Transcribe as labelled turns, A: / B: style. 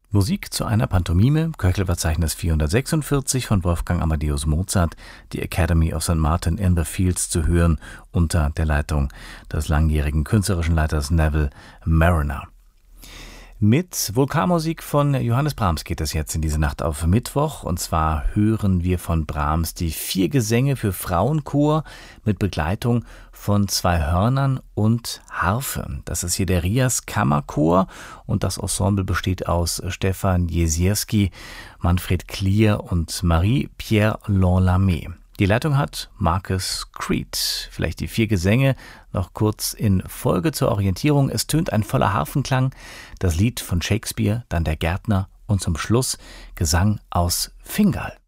A: Musik zu einer Pantomime, Köchelverzeichnis 446 von Wolfgang Amadeus Mozart, die Academy of St. Martin in the Fields zu hören, unter der Leitung des langjährigen künstlerischen Leiters Neville Marriner. Mit Vokalmusik von Johannes Brahms geht es jetzt in diese Nacht auf Mittwoch. Und zwar hören wir von Brahms die 4 Gesänge für Frauenchor mit Begleitung von 2 Hörnern und Harfe. Das ist hier der Rias Kammerchor und das Ensemble besteht aus Stefan Jesierski, Manfred Klier und Marie-Pierre Lanlamé. Die Leitung hat Marcus Creed. Vielleicht die 4 Gesänge noch kurz in Folge zur Orientierung. Es tönt ein voller Harfenklang, das Lied von Shakespeare, dann der Gärtner und zum Schluss Gesang aus Fingal.